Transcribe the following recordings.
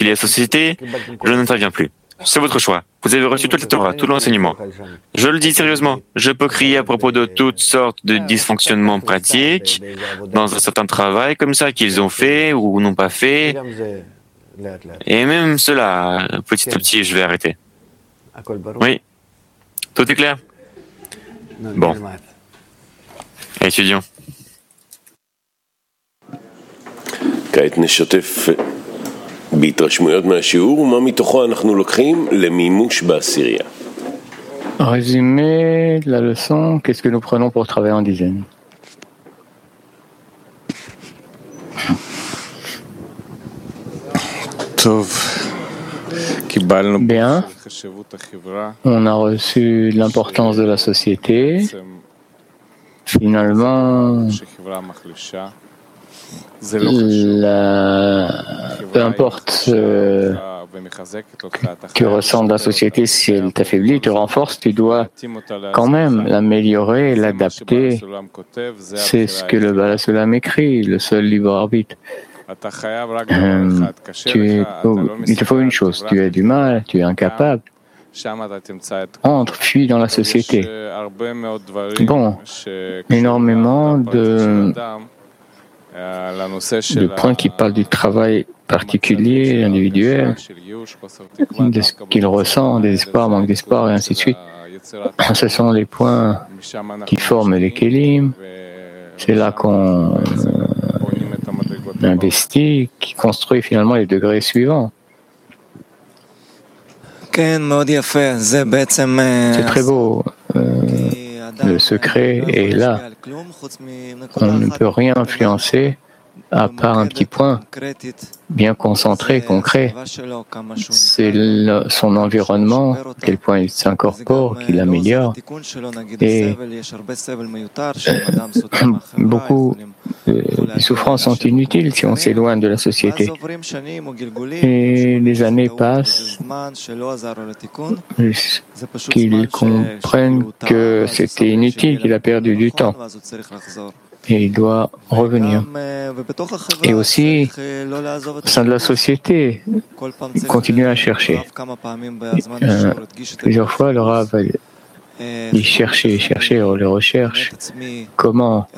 affilié à la société, je n'interviens plus. C'est votre choix. Vous avez reçu toute la Torah, tout l'enseignement. Je le dis sérieusement, je peux crier à propos de toutes sortes de dysfonctionnements pratiques dans un certain travail comme ça qu'ils ont fait ou n'ont pas fait. Et même cela, petit à petit, je vais arrêter. Oui, tout est clair? Bon, étudions. כעת נשתף בהתרשמויות מהשיעור ומה מתוכו אנחנו לוקחים למימוש בעשירייה. Résumé de la leçon, qu'est-ce que nous prenons pour travailler en dizaine? Bien, on a reçu l'importance de la société. Finalement, peu importe que ressente la société, si elle t'affaiblit, te renforce, tu dois quand même l'améliorer, l'adapter. C'est ce que le Baal Sulam écrit, le seul libre arbitre. Il te faut une chose, tu as du mal, tu es incapable. Entre, fuis dans la société. Bon, énormément de points qui parlent du travail particulier, individuel, de ce qu'il ressent, désespoir, manque d'espoir, et ainsi de suite. Ce sont les points qui forment les kélim. C'est là qu'on investit, qui construit finalement les degrés suivants. C'est très beau. Le secret est là. On ne peut rien influencer à part un petit point bien concentré, concret. C'est son environnement, quel point il s'incorpore, qu'il améliore. Et beaucoup de souffrances sont inutiles si on s'éloigne de la société. Et les années passent qu'ils comprennent que c'était inutile, qu'il a perdu du temps. Et il doit revenir. Et aussi, au sein de la société, continuer à chercher. Plusieurs fois, le Rav il cherchait, on le recherche. Comment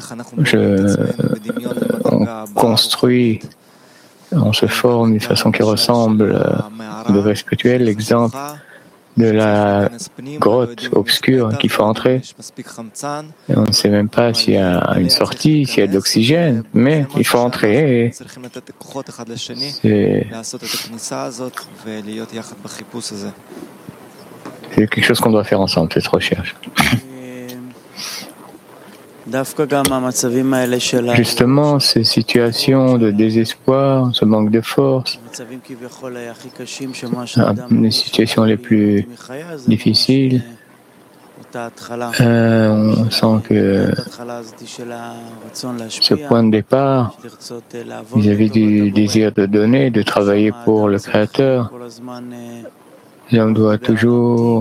on construit, on se forme d'une façon qui ressemble au degré spirituel, l'exemple de la grotte obscure qu'il faut entrer. Et on ne sait même pas s'il y a une sortie, s'il y a de l'oxygène, mais il faut entrer. Et c'est quelque chose qu'on doit faire ensemble, cette recherche. Justement, ces situations de désespoir, ce manque de force, les situations les plus difficiles, on sent que ce point de départ, vis-à-vis du désir de donner, de travailler pour le Créateur, l'homme doit toujours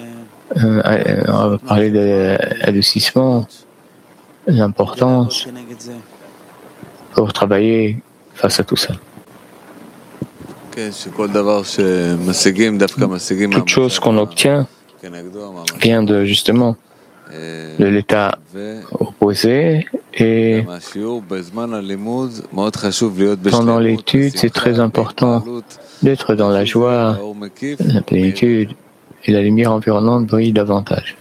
parler d'adoucissement, l'importance pour travailler face à tout ça. Toute chose qu'on obtient vient de justement de l'état opposé et pendant l'étude, c'est très important d'être dans la joie, la plénitude et la lumière environnante brille davantage.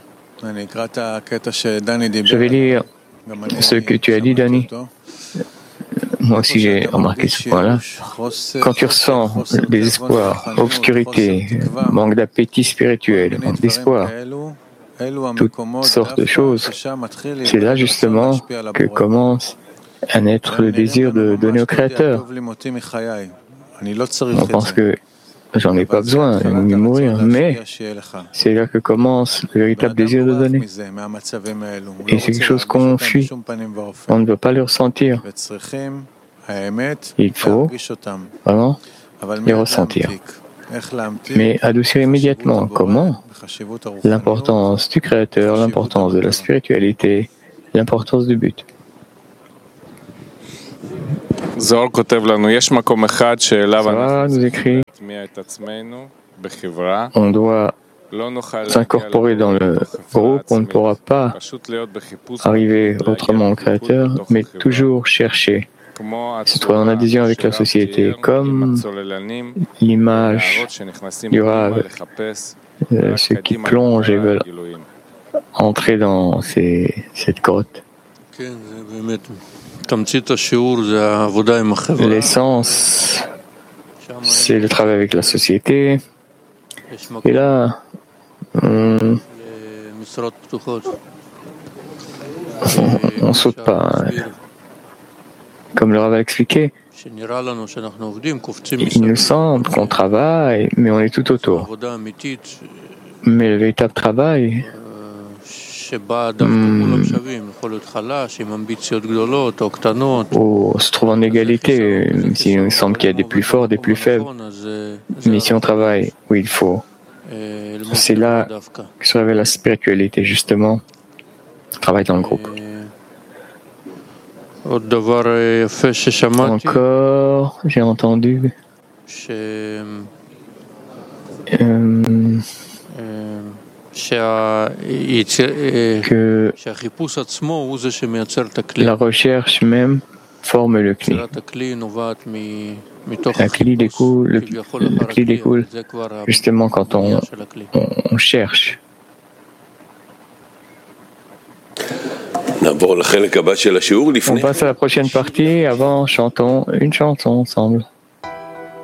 Je vais lire ce que tu as dit, Danny. Moi aussi, j'ai remarqué ce point-là. Quand tu ressens désespoir, obscurité, manque d'appétit spirituel, manque d'espoir, toutes sortes de choses, c'est là justement que commence à naître le désir de donner au Créateur. On pense que j'en ai pas besoin, je vais mourir, mais c'est là que commence le véritable désir de donner. Et c'est quelque chose qu'on fuit. On ne veut pas le ressentir. Il faut vraiment les ressentir. Mais adoucir immédiatement. Comment? L'importance du Créateur, l'importance de la spiritualité, l'importance du but. Zohar nous écrit on doit s'incorporer dans le groupe, on ne pourra pas arriver autrement au Créateur, mais toujours chercher, se trouver en adhésion avec la société, comme l'image du Rav, ceux qui plongent et veulent entrer dans cette grotte. L'essence, c'est le travail avec la société. Et là, on saute pas. Comme le Rav a expliqué, il nous semble qu'on travaille, mais on est tout autour. Mais le véritable travail, on se trouve en égalité, si il semble qu'il y a des plus forts, des plus faibles. Mais si on travaille où il faut, c'est là que se révèle la spiritualité, justement. On travaille dans le groupe. Encore, j'ai entendu que la recherche même forme le cli. Le cli découle justement quand on cherche. On passe à la prochaine partie. Avant, chantons une chanson ensemble.